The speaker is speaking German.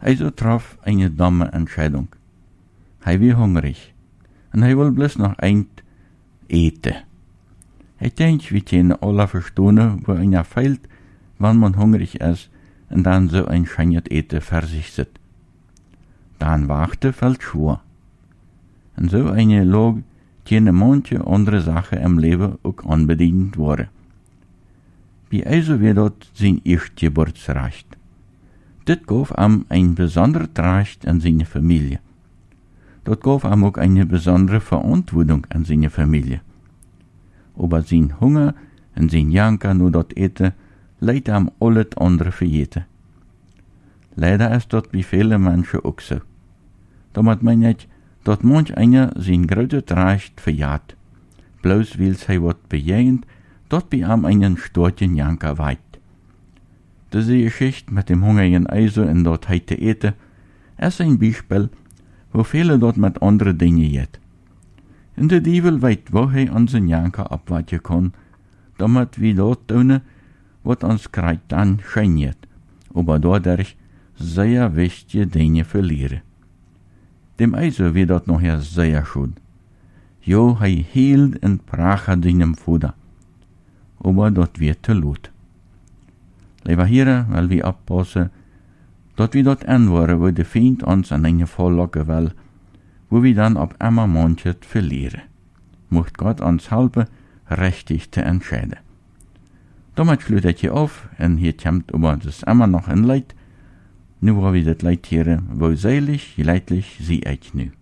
Also traf eine dumme Entscheidung. Hij war hungrig. Und hij will bloß noch ein eten. Ich denke, wir können alle verstehen, wo einer fehlt, wenn man hungrig ist und dann so ein schönes Eten für sich sitzt. Dann warte fällt schwor. Und so eine Log können manche andere Sachen im Leben auch unbedingt worden. Wie also wird dort sein Erstgeburtsrecht. Das gab ihm ein besonderes Recht an seine Familie. Dort gab ihm auch eine besondere Verantwortung an seine Familie. Aber sein Hunger und sein Janker nur dort eten, leidt ihm alles andere vergeten. Leider ist dort wie viele Menschen auch so. Damit meine ich, dass manch einer sein größtes Recht verjagt, bloß weil sie wat bejähnt, dort bei ihm einen storchen Janker weit. Diese Geschichte mit dem hungrigen Eise und dort heute eten, ist ein Beispiel, wo viele dort mit anderen Dingen jet. Und der Teufel weiß, wo unseren Janker abwarten kann, damit wir dort tun, was uns gerade dann scheint, aber dadurch sehr wichtige Dinge verlieren. Dem Eise wird dort nachher sehr schön. Jo, hielt und brach seinem Futter. Aber dort wird te laut. Lieber hier, weil wir abpassen, dort wir dort anwaren, wo der Feind uns an eine Vorlage will, wo wir dann ab einmal manches verlieren. Mocht Gott uns helfen, richtig zu entscheiden. Damit schließt ich hier auf, und hier kommt aber das immer noch ein Leid. Nu wo wir das Leid hier, wo selig, leidlich, sie ich nu.